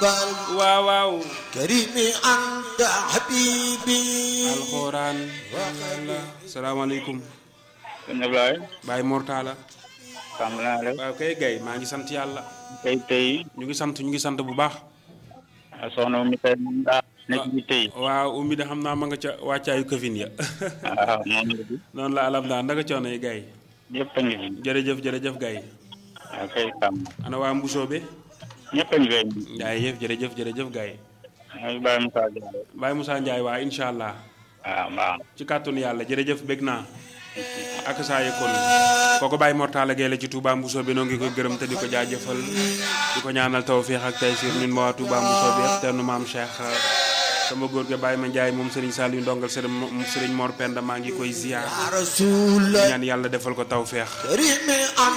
magal waaw waaw karimi anta habibi alxuraan wala salaamaaleykum sëñ Ablaye. Baye Mortala sàmm naa la. waaw kay gay maa ngi sant yàlla tey. ñu ngi sant bu baax soxna mi tey moom daa nekk bi tey. waaw ummi de xam naa ma nga ca wàccaayu këfin ya waaw moom la di. noonu la alam daa ndaka coono yi gay ñëpp a ngi fi. jërëjëf gay waaw kay sàmm. ana waa Mbusoobe ñëpp a ngi fay. jaay jërëjëf gay mooy Baye Moussa Diallo. Baye Moussa Ndiaye waa incha allah waaw baax na. ci kàttanu yàlla jërëjëf bég naa ak saa yëkkoon kooku Baye Mortala Gueye la ci Touba Mbusoobe noo ngi koy gërëm te di ko jaajëfal di ko ñaanal tawfeex ak taysiir ñun ma waa Touba Mbusoobe yëpp te nu maam Cheikh sama góor ga Baye ma Ndiaye moom Serigne Saliou ndongal Serigne Mor Penda maa ngi koy ziar ñaan yàlla defal ko tawfeex